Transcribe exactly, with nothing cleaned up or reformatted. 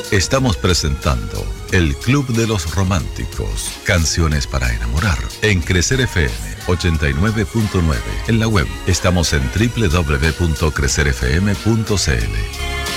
Estamos presentando El Club de los Románticos, canciones para enamorar, en Crecer F M ochenta y nueve punto nueve. En la web estamos en doble u doble u doble u punto crecer f m punto c l.